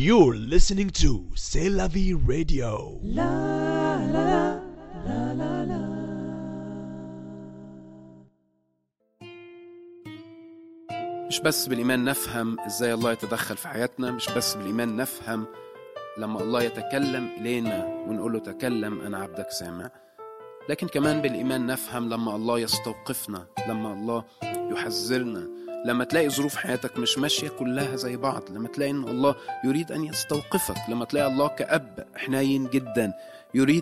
You're listening to C'est la vie radio. مش بس بالإيمان نفهم إزاي الله يتدخل في حياتنا، مش بس بالإيمان نفهم لما الله يتكلم إلينا ونقول له تكلم أنا عبدك سامع، لكن كمان بالإيمان نفهم لما الله يستوقفنا، لما الله يحذرنا، لما تلاقي ظروف حياتك مش ماشية كلها زي بعض، لما تلاقي إن الله يريد أن يستوقفك، لما تلاقي الله كأب حنين جدا يريد